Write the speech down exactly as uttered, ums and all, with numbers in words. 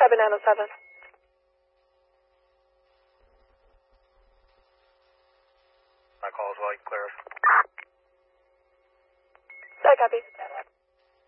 seven nine oh seven. My call is well, you clear us. I copy.